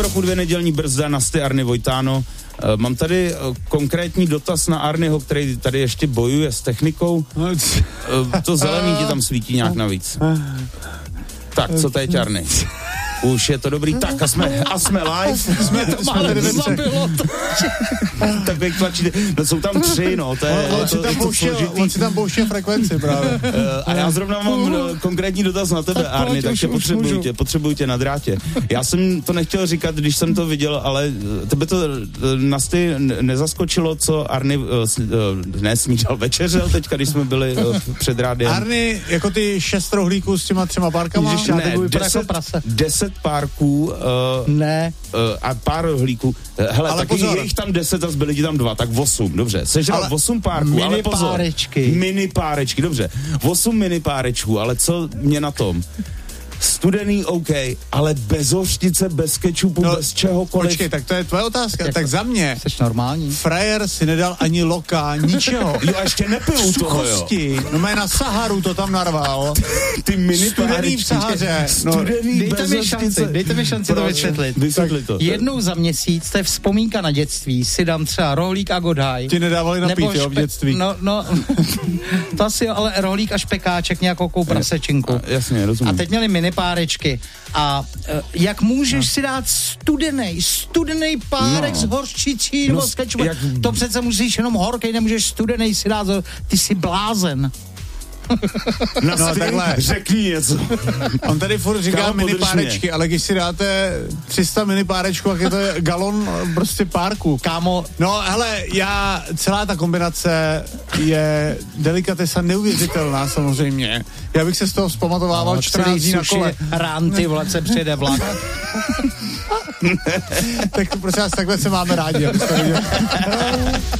Roku 2 nedělní brzda na Sty Arny Vojtáno. Mám tady konkrétní dotaz na Arnyho, který tady ještě bojuje s technikou. To zelený ti tam svítí nějak navíc. Tak, co teď, Arny? Už je to dobrý, tak a jsme live. Jsme to máme zabilo. Tak jak tlačíte, no jsou tam 3, no, to je on si tam pouštěl frekvenci právě. A já zrovna mám konkrétní dotaz na tebe, Arny, takže potřebuju tě na drátě. Já jsem to nechtěl říkat, když jsem to viděl, ale tebe to na Sty nezaskočilo, co Arny snídal, večeřel teďka, když jsme byli před rádiem. Arny, jako ty 6 rohlíků s těma 3 párkama? Ne, 10 párků a pár rohlíků. Hele, ale taky je jich tam 10 a zbyli ti tam 2, tak 8, dobře. Sežral 8 párků, ale pozor. Mini párečky, dobře. 8 mini párečků, ale co mě na tom? Studený OK, ale bez hořčice, bez kečupu, bez čehokoliv. Počkej, tak to je tvoje otázka. Tak za mě. Jsi normální. Frajer si nedal ani loka, ničeho. Jo, a ještě nepiju toho, jo. No mé na Saharu to tam narval. Ty mini studený v Sahaře. Studený bez hořčice. Dejte mi šanci to vysvětlit. Vysvětli to. Jednou za měsíc, to je vzpomínka na dětství, si dám třeba rohlík a godaj. Ti nedávali napít, jo, v dětství. No, to asi jo, ale rohlík a špekáček, nějakou prasečinku. Jasně, rozumím. A teď měli mini párečky. A jak můžeš si dát studený párek s hořčicí nebo s kečupem? To přece musíš jenom horkej, nemůžeš studený si dát, ty jsi blázen. No takhle, řekni něco. On tady furt říká mini párečky, ale když si dáte 300 mini párečků, tak je to galon prostě párku. Kámo. No hele, celá ta kombinace je delikatesa neuvěřitelná samozřejmě. Já bych se z toho vzpamatovával 14 dní na kole. Ránty, vole, se přijede vlak. Tak prosím vás, takhle se máme rádi.